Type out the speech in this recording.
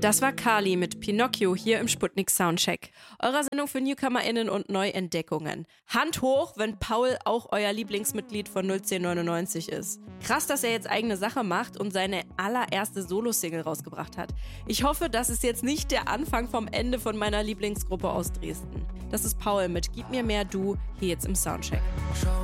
Das war Kali mit Pinocchio hier im Sputnik Soundcheck. Eurer Sendung für NewcomerInnen und Neuentdeckungen. Hand hoch, wenn Paul auch euer Lieblingsmitglied von 01099 ist. Krass, dass er jetzt eigene Sache macht und seine allererste Solo-Single rausgebracht hat. Ich hoffe, das ist jetzt nicht der Anfang vom Ende von meiner Lieblingsgruppe aus Dresden. Das ist Paul mit Gib mir mehr Du, hier jetzt im Soundcheck.